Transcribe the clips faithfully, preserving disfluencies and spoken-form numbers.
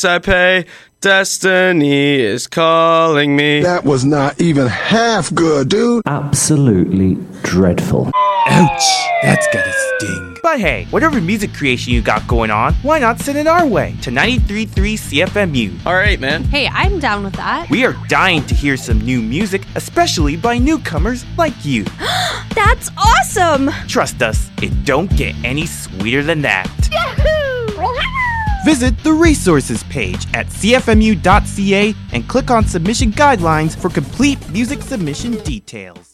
I pay. Destiny is calling me. That was not even half good, dude. Absolutely dreadful. Ouch, that's gotta sting. But hey, whatever music creation you got going on, why not send it our way to ninety-three point three C F M U? All right, man. Hey, I'm down with that. We are dying to hear some new music, especially by newcomers like you. That's awesome! Trust us, it don't get any sweeter than that. Yahoo! Visit the resources page at c f m u dot c a and click on submission guidelines for complete music submission details.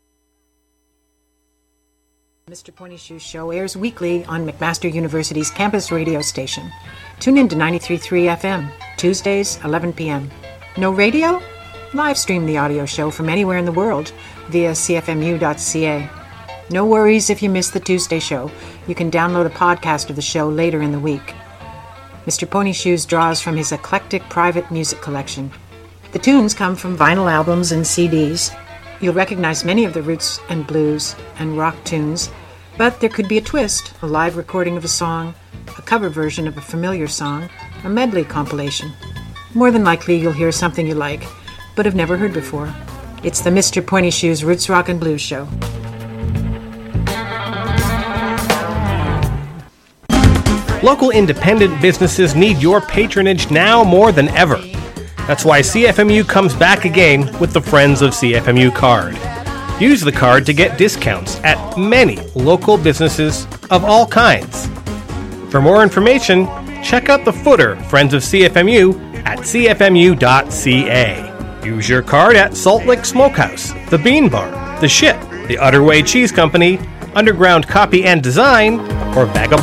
Mister Pointy Shoes Show airs weekly on McMaster University's campus radio station. Tune in to ninety-three point three F M, Tuesdays, eleven p.m. No radio? Live stream the audio show from anywhere in the world via c f m u dot c a. No worries if you miss the Tuesday show. You can download a podcast of the show later in the week. Mister Pony Shoes draws from his eclectic private music collection. The tunes come from vinyl albums and C Ds. You'll recognize many of the roots and blues and rock tunes, but there could be a twist, a live recording of a song, a cover version of a familiar song, a medley compilation. More than likely you'll hear something you like, but have never heard before. It's the Mister Pointy Shoes Roots Rock and Blues Show. Local independent businesses need your patronage now more than ever. That's why C F M U comes back again with the Friends of C F M U card. Use the card to get discounts at many local businesses of all kinds. For more information, check out the footer Friends of C F M U at c f m u dot c a. Use your card at Salt Lick Smokehouse, The Bean Bar, The Ship, The Utterway Cheese Company, Underground Copy and Design, or Vagabond